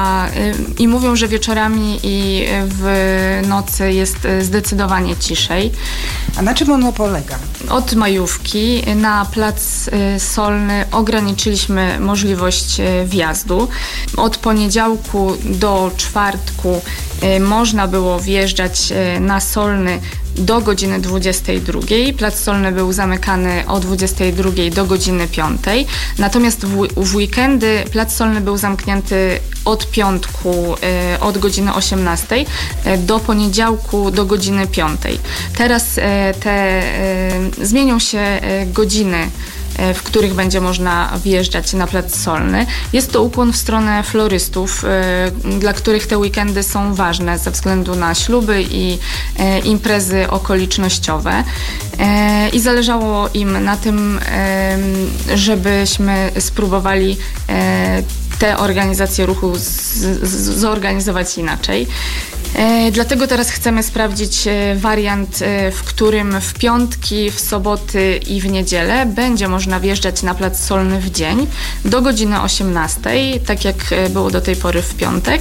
i mówią, że wieczorami i w nocy jest zdecydowanie ciszej. A na czym ono polega? Od majówki na Plac Solny ograniczyliśmy możliwość wjazdu. Od poniedziałku do czwartku można było wjeżdżać na Solny do godziny 22. Plac Solny był zamykany o 22 do godziny 5. Natomiast w weekendy Plac Solny był zamknięty od piątku od godziny 18 do poniedziałku do godziny 5. Teraz zmienią się godziny, w których będzie można wjeżdżać na Plac Solny. Jest to ukłon w stronę florystów, dla których te weekendy są ważne ze względu na śluby i imprezy okolicznościowe. I zależało im na tym, żebyśmy spróbowali tę organizację ruchu zorganizować inaczej. Dlatego teraz chcemy sprawdzić wariant, w którym w piątki, w soboty i w niedzielę będzie można wjeżdżać na Plac Solny w dzień do godziny 18, tak jak było do tej pory w piątek.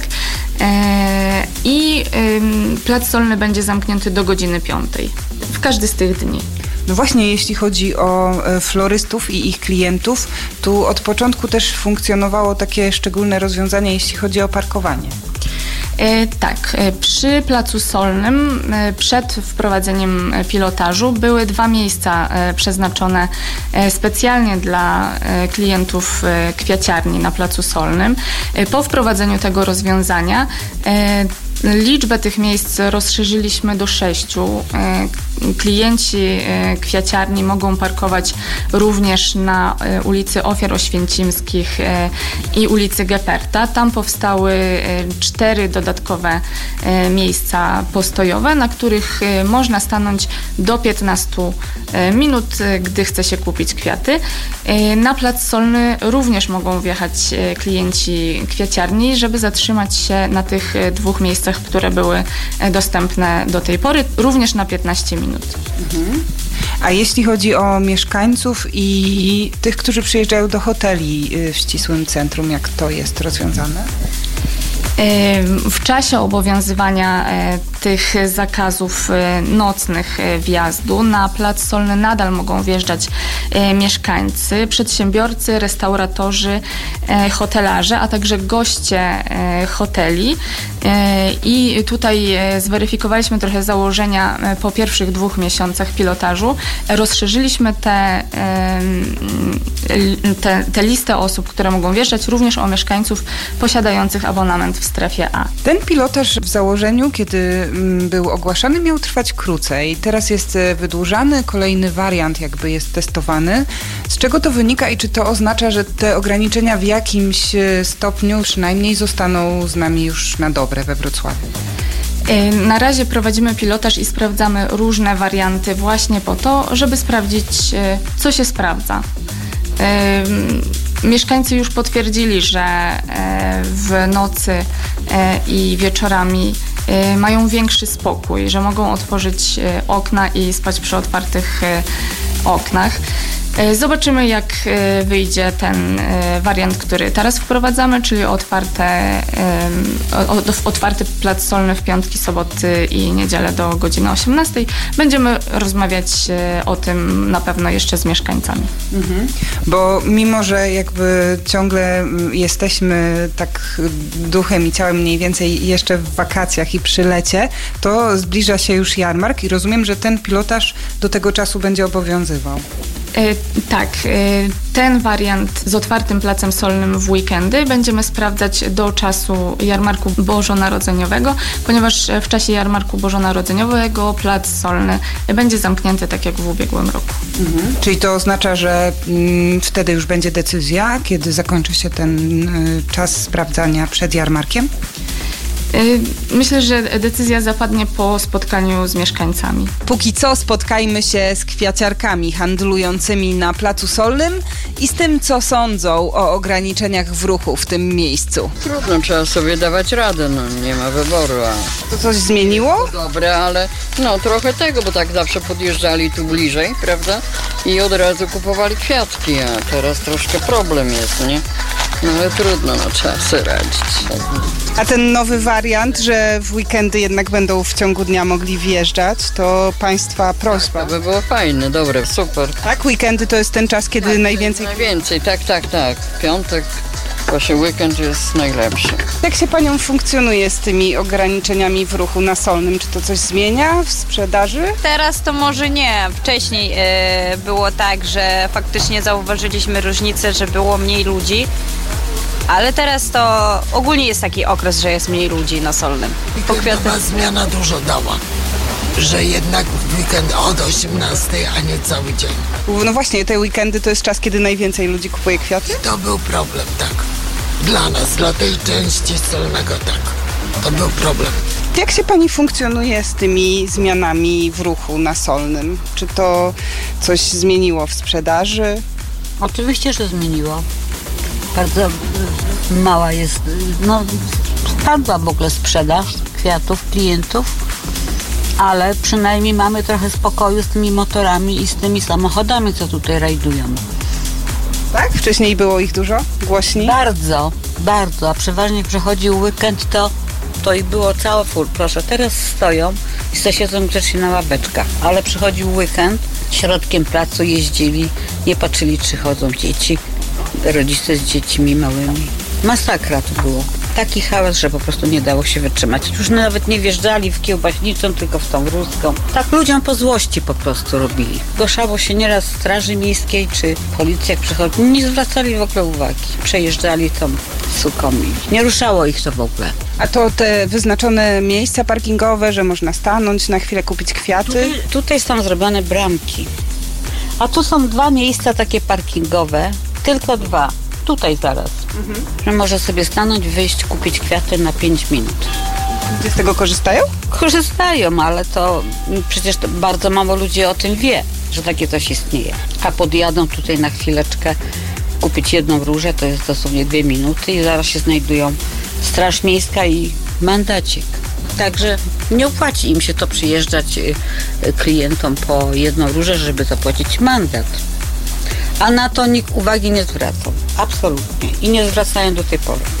I Plac Solny będzie zamknięty do godziny 5 w każdy z tych dni. No właśnie, jeśli chodzi o florystów i ich klientów, tu od początku też funkcjonowało takie szczególne rozwiązanie, jeśli chodzi o parkowanie. Tak, przy Placu Solnym przed wprowadzeniem pilotażu były 2 miejsca przeznaczone specjalnie dla klientów kwiaciarni na Placu Solnym. Po wprowadzeniu tego rozwiązania liczbę tych miejsc rozszerzyliśmy do 6. Klienci kwiaciarni mogą parkować również na ulicy Ofiar Oświęcimskich i ulicy Geperta. Tam powstały 4 dodatkowe miejsca postojowe, na których można stanąć do 15 minut, gdy chce się kupić kwiaty. Na Plac Solny również mogą wjechać klienci kwiaciarni, żeby zatrzymać się na tych 2 miejscach, które były dostępne do tej pory, również na 15 minut. Mhm. A jeśli chodzi o mieszkańców i tych, którzy przyjeżdżają do hoteli w ścisłym centrum, jak to jest rozwiązane? W czasie obowiązywania tych zakazów nocnych wjazdu na Plac Solny nadal mogą wjeżdżać mieszkańcy, przedsiębiorcy, restauratorzy, hotelarze, a także goście hoteli. I tutaj zweryfikowaliśmy trochę założenia po pierwszych 2 miesiącach pilotażu. Rozszerzyliśmy tę listę osób, które mogą wjeżdżać, również o mieszkańców posiadających abonament w strefie A. Ten pilotaż w założeniu, kiedy był ogłaszany, miał trwać krócej. Teraz jest wydłużany, kolejny wariant jakby jest testowany. Z czego to wynika i czy to oznacza, że te ograniczenia w jakimś stopniu przynajmniej zostaną z nami już na dobre we Wrocławiu? Na razie prowadzimy pilotaż i sprawdzamy różne warianty właśnie po to, żeby sprawdzić, co się sprawdza. Mieszkańcy już potwierdzili, że w nocy i wieczorami mają większy spokój, że mogą otworzyć okna i spać przy otwartych oknach. Zobaczymy, jak wyjdzie ten wariant, który teraz wprowadzamy, czyli otwarty Plac Solny w piątki, soboty i niedzielę do godziny 18. Będziemy rozmawiać o tym na pewno jeszcze z mieszkańcami. Bo mimo, że jakby ciągle jesteśmy tak duchem i ciałem mniej więcej jeszcze w wakacjach i przy lecie, to zbliża się już jarmark i rozumiem, że ten pilotaż do tego czasu będzie obowiązywał. Tak, ten wariant z otwartym Placem Solnym w weekendy będziemy sprawdzać do czasu jarmarku bożonarodzeniowego, ponieważ w czasie jarmarku bożonarodzeniowego Plac Solny będzie zamknięty tak jak w ubiegłym roku. Czyli to oznacza, że wtedy już będzie decyzja, kiedy zakończy się ten czas sprawdzania przed jarmarkiem? Myślę, że decyzja zapadnie po spotkaniu z mieszkańcami. Póki co spotkajmy się z kwiaciarkami handlującymi na Placu Solnym i z tym, co sądzą o ograniczeniach w ruchu w tym miejscu. Trudno, trzeba sobie dawać radę, nie ma wyboru. To coś zmieniło? Dobre, ale trochę tego, bo tak zawsze podjeżdżali tu bliżej, prawda? I od razu kupowali kwiatki, a teraz troszkę problem jest, nie? No ale trudno, trzeba sobie radzić. A ten nowy wariant, że w weekendy jednak będą w ciągu dnia mogli wjeżdżać, to Państwa prośba. Tak, to by było fajne, dobre, super. Tak, weekendy to jest ten czas, kiedy najwięcej... Najwięcej, tak. Piątek, właśnie weekend jest najlepszy. Jak się Panią funkcjonuje z tymi ograniczeniami w ruchu na Solnym? Czy to coś zmienia w sprzedaży? Teraz to może nie. Wcześniej było tak, że faktycznie zauważyliśmy różnicę, że było mniej ludzi. Ale teraz to ogólnie jest taki okres, że jest mniej ludzi na Solnym. I ta zmiana dużo dała, że jednak w weekend od 18, a nie cały dzień. No właśnie, te weekendy to jest czas, kiedy najwięcej ludzi kupuje kwiaty? I to był problem, tak. Dla nas, dla tej części Solnego, tak. To był problem. Jak się Pani funkcjonuje z tymi zmianami w ruchu na Solnym? Czy to coś zmieniło w sprzedaży? Oczywiście, że zmieniło. Bardzo mała jest, spadła w ogóle sprzedaż kwiatów, klientów, ale przynajmniej mamy trochę spokoju z tymi motorami i z tymi samochodami, co tutaj rajdują. Tak? Wcześniej było ich dużo? Głośniej? Bardzo, a przeważnie jak przechodził weekend, to ich było całe full. Proszę, teraz stoją i siedzą grzecznie na ławeczkach, ale przychodził weekend, środkiem placu jeździli, nie patrzyli, czy chodzą dzieci. Rodzice z dziećmi małymi. Masakra to było. Taki hałas, że po prostu nie dało się wytrzymać. Już nawet nie wjeżdżali w Kiełbaśniczą, tylko w tą Ruską. Tak ludziom po złości po prostu robili. Zgłaszało się nieraz Straży Miejskiej czy policja, jak przychodzi. Nie zwracali w ogóle uwagi. Przejeżdżali tą suką i nie ruszało ich to w ogóle. A to te wyznaczone miejsca parkingowe, że można stanąć, na chwilę kupić kwiaty? Tutaj są zrobione bramki. A tu są 2 miejsca takie parkingowe. Tylko 2. Tutaj zaraz. Że może sobie stanąć, wyjść, kupić kwiaty na 5 minut. Ludzie z tego korzystają? Korzystają, ale to przecież to bardzo mało ludzi o tym wie, że takie coś istnieje. A podjadą tutaj na chwileczkę kupić 1 różę, to jest dosłownie 2 minuty i zaraz się znajdują Straż Miejska i mandacik. Także nie opłaci im się to przyjeżdżać klientom po 1 różę, żeby zapłacić mandat. A na to nikt uwagi nie zwracał. Absolutnie. I nie zwracają do tej pory.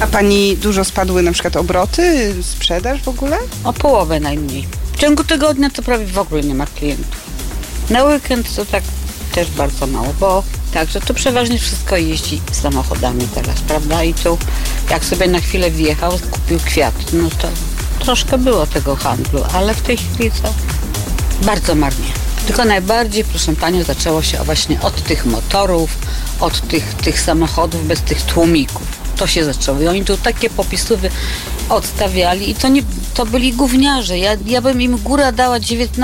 A pani dużo spadły na przykład obroty, sprzedaż w ogóle? O połowę najmniej. W ciągu tygodnia to prawie w ogóle nie ma klientów. Na weekend to tak też bardzo mało, bo także tu przeważnie wszystko jeździ samochodami teraz, prawda? I tu jak sobie na chwilę wjechał, kupił kwiat, no to troszkę było tego handlu, ale w tej chwili to bardzo marnie. Tylko najbardziej, proszę panią, zaczęło się właśnie od tych motorów, od tych samochodów bez tych tłumików. To się zaczęło. I oni tu takie popisówy odstawiali i to byli gówniarze. Ja bym im góra dała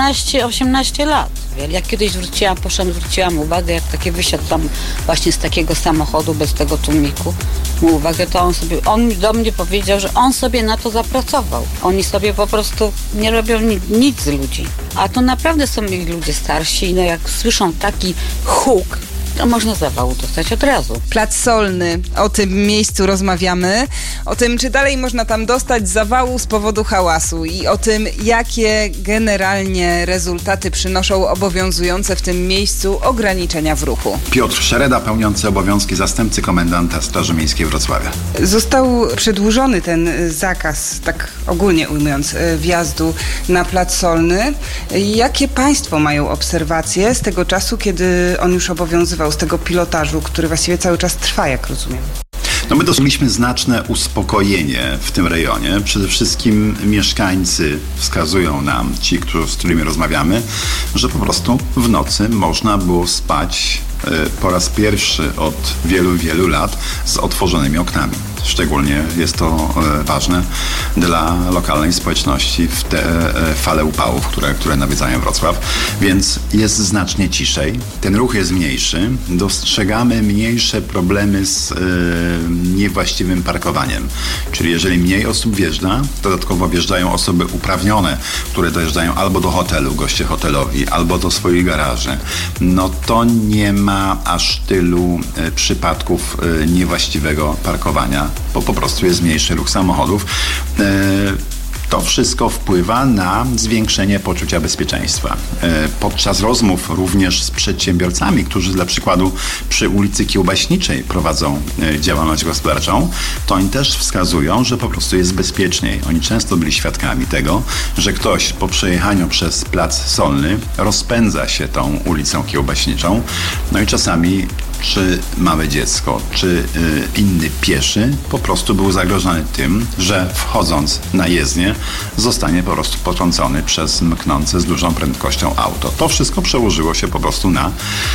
19-18 lat. Jak kiedyś zwróciłam uwagę, jak taki wysiadł tam właśnie z takiego samochodu bez tego tłumiku. Mu uwagę, to on do mnie powiedział, że on sobie na to zapracował. Oni sobie po prostu nie robią nic z ludzi. A to naprawdę są mieli ludzie starsi, no jak słyszą taki huk, to można zawału dostać od razu. Plac Solny, o tym miejscu rozmawiamy, o tym, czy dalej można tam dostać zawału z powodu hałasu i o tym, jakie generalnie rezultaty przynoszą obowiązujące w tym miejscu ograniczenia w ruchu. Piotr Szereda, pełniący obowiązki zastępcy komendanta Straży Miejskiej Wrocławia. Został przedłużony ten zakaz, tak ogólnie ujmując, wjazdu na Plac Solny. Jakie państwo mają obserwacje z tego czasu, kiedy on już obowiązywał, z tego pilotażu, który właściwie cały czas trwa, jak rozumiem? No my dostaliśmy znaczne uspokojenie w tym rejonie. Przede wszystkim mieszkańcy wskazują nam, ci, z którymi rozmawiamy, że po prostu w nocy można było spać po raz pierwszy od wielu, wielu lat z otworzonymi oknami. Szczególnie jest to ważne dla lokalnej społeczności w te fale upałów, które nawiedzają Wrocław, więc jest znacznie ciszej. Ten ruch jest mniejszy. Dostrzegamy mniejsze problemy z niewłaściwym parkowaniem. Czyli jeżeli mniej osób wjeżdża, dodatkowo wjeżdżają osoby uprawnione, które dojeżdżają albo do hotelu, goście hotelowi, albo do swoich garaży. No to nie ma aż tylu przypadków niewłaściwego parkowania, bo po prostu jest mniejszy ruch samochodów. To wszystko wpływa na zwiększenie poczucia bezpieczeństwa. Podczas rozmów również z przedsiębiorcami, którzy dla przykładu przy ulicy Kiełbaśniczej prowadzą działalność gospodarczą, to oni też wskazują, że po prostu jest bezpieczniej. Oni często byli świadkami tego, że ktoś po przejechaniu przez Plac Solny rozpędza się tą ulicą Kiełbaśniczą, no i czasami czy małe dziecko, czy inny pieszy po prostu był zagrożony tym, że wchodząc na jezdnię zostanie po prostu potrącony przez mknące z dużą prędkością auto. To wszystko przełożyło się po prostu na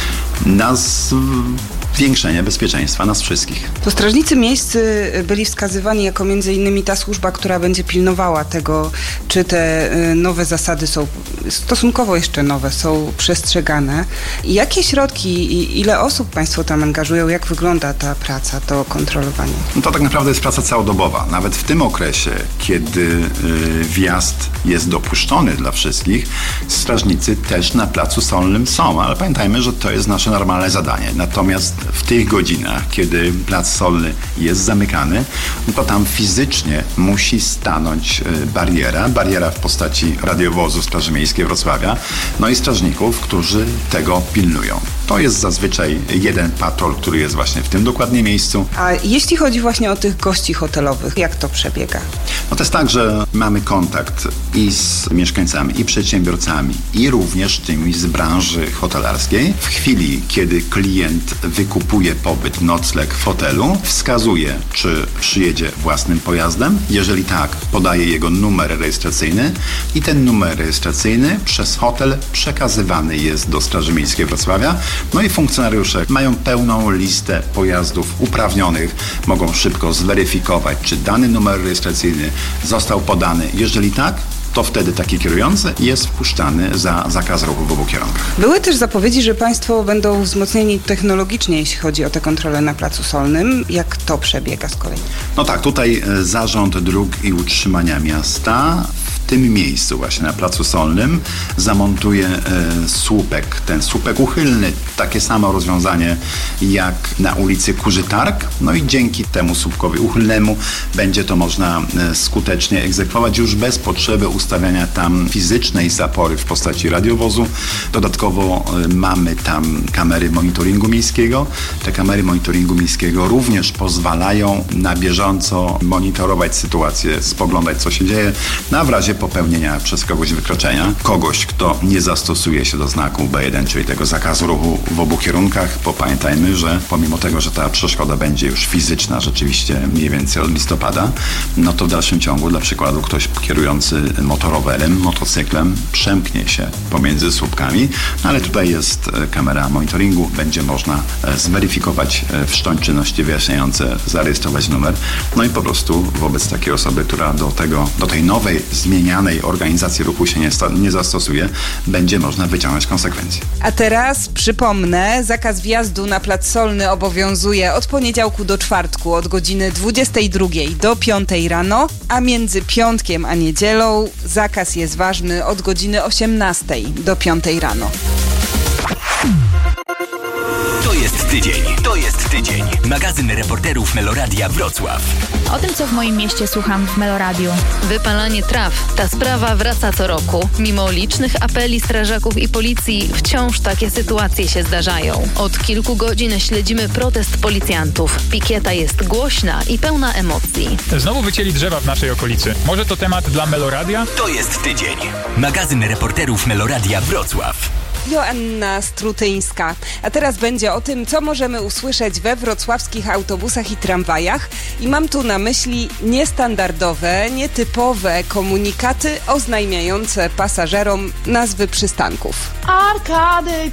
zwiększenie bezpieczeństwa nas wszystkich. To strażnicy miejscy byli wskazywani jako między innymi ta służba, która będzie pilnowała tego, czy te nowe zasady są stosunkowo jeszcze nowe, są przestrzegane. I jakie środki i ile osób państwo tam angażują? Jak wygląda ta praca, to kontrolowanie? No to tak naprawdę jest praca całodobowa. Nawet w tym okresie, kiedy wjazd jest dopuszczony dla wszystkich, strażnicy też na Placu Solnym są, ale pamiętajmy, że to jest nasze normalne zadanie. Natomiast w tych godzinach, kiedy Plac Solny jest zamykany, no to tam fizycznie musi stanąć bariera w postaci radiowozu Straży Miejskiej Wrocławia, no i strażników, którzy tego pilnują. To jest zazwyczaj jeden patrol, który jest właśnie w tym dokładnie miejscu. A jeśli chodzi właśnie o tych gości hotelowych, jak to przebiega? No to jest tak, że mamy kontakt i z mieszkańcami, i przedsiębiorcami, i również tymi z branży hotelarskiej. W chwili, kiedy klient wykupuje pobyt, nocleg w hotelu, wskazuje, czy przyjedzie własnym pojazdem. Jeżeli tak, podaje jego numer rejestracyjny i ten numer rejestracyjny przez hotel przekazywany jest do Straży Miejskiej Wrocławia. No i funkcjonariusze mają pełną listę pojazdów uprawnionych, mogą szybko zweryfikować, czy dany numer rejestracyjny został podany. Jeżeli tak, to wtedy taki kierujący jest wpuszczany za zakaz ruchu w obu kierunkach. Były też zapowiedzi, że państwo będą wzmocnieni technologicznie, jeśli chodzi o te kontrole na Placu Solnym. Jak to przebiega z kolei? No tak, tutaj Zarząd Dróg i Utrzymania Miasta w tym miejscu właśnie na Placu Solnym zamontuje słupek, ten słupek uchylny, takie samo rozwiązanie jak na ulicy Kurzy Targ, no i dzięki temu słupkowi uchylnemu będzie to można skutecznie egzekwować już bez potrzeby ustawiania tam fizycznej zapory w postaci radiowozu. Dodatkowo mamy tam kamery monitoringu miejskiego. Te kamery monitoringu miejskiego również pozwalają na bieżąco monitorować sytuację, spoglądać, co się dzieje, a w razie popełnienia przez kogoś wykroczenia, kogoś, kto nie zastosuje się do znaku B1, czyli tego zakazu ruchu w obu kierunkach, bo pamiętajmy, że pomimo tego, że ta przeszkoda będzie już fizyczna rzeczywiście mniej więcej od listopada, no to w dalszym ciągu, dla przykładu, ktoś kierujący motorowerem, motocyklem przemknie się pomiędzy słupkami, no ale tutaj jest kamera monitoringu, będzie można zweryfikować wszcząć czynności wyjaśniające, zarejestrować numer, no i po prostu wobec takiej osoby, która do tej nowej, zmienianej organizacji ruchu się nie zastosuje, będzie można wyciągnąć konsekwencje. A teraz przypomnę, zakaz wjazdu na Plac Solny obowiązuje od poniedziałku do czwartku od godziny 22 do 5 rano, a między piątkiem a niedzielą zakaz jest ważny od godziny 18 do 5 rano. To jest tydzień. Magazyn reporterów Meloradia Wrocław. O tym, co w moim mieście słucham w Meloradiu. Wypalanie traw. Ta sprawa wraca co roku. Mimo licznych apeli strażaków i policji, wciąż takie sytuacje się zdarzają. Od kilku godzin śledzimy protest policjantów. Pikieta jest głośna i pełna emocji. Znowu wycięli drzewa w naszej okolicy. Może to temat dla Meloradia? To jest tydzień. Magazyn reporterów Meloradia Wrocław. Joanna Strutyńska. A teraz będzie o tym, co możemy usłyszeć we wrocławskich autobusach i tramwajach. I mam tu na myśli niestandardowe, nietypowe komunikaty oznajmiające pasażerom nazwy przystanków. Arkady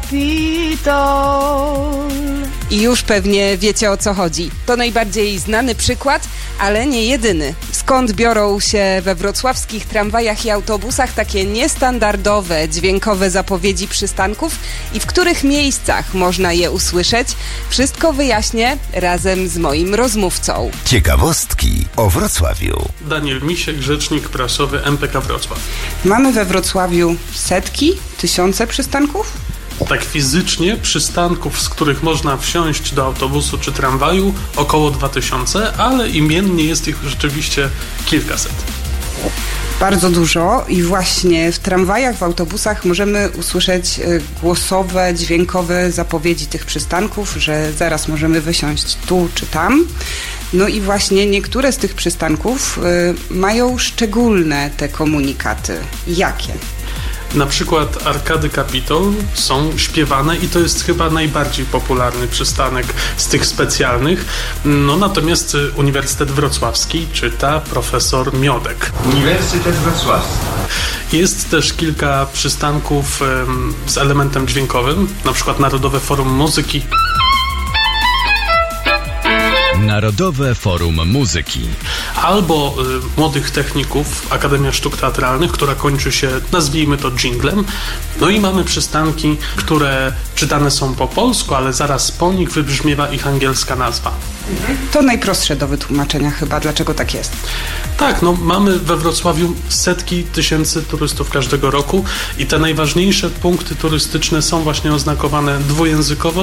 Kapitol. I już pewnie wiecie, o co chodzi. To najbardziej znany przykład, ale nie jedyny. Skąd biorą się we wrocławskich tramwajach i autobusach takie niestandardowe, dźwiękowe zapowiedzi przystanków i w których miejscach można je usłyszeć? Wszystko wyjaśnię razem z moim rozmówcą. Ciekawostki o Wrocławiu. Daniel Misiek, rzecznik prasowy MPK Wrocław. Mamy we Wrocławiu setki, tysiące przystanków? Tak fizycznie przystanków, z których można wsiąść do autobusu czy tramwaju, około 2000, ale imiennie jest ich rzeczywiście kilkaset. Bardzo dużo i właśnie w tramwajach, w autobusach możemy usłyszeć głosowe, dźwiękowe zapowiedzi tych przystanków, że zaraz możemy wysiąść tu czy tam. No i właśnie niektóre z tych przystanków mają szczególne te komunikaty. Jakie? Na przykład Arkady Kapitol są śpiewane i to jest chyba najbardziej popularny przystanek z tych specjalnych. No natomiast Uniwersytet Wrocławski czyta profesor Miodek. Uniwersytet Wrocławski. Jest też kilka przystanków z elementem dźwiękowym, na przykład Narodowe Forum Muzyki. Narodowe Forum Muzyki. Albo Młodych Techników, Akademia Sztuk Teatralnych, która kończy się, nazwijmy to, dżinglem. No i mamy przystanki, które czytane są po polsku, ale zaraz po nich wybrzmiewa ich angielska nazwa. To najprostsze do wytłumaczenia chyba, dlaczego tak jest. Tak, no mamy we Wrocławiu setki tysięcy turystów każdego roku i te najważniejsze punkty turystyczne są właśnie oznakowane dwujęzykowo.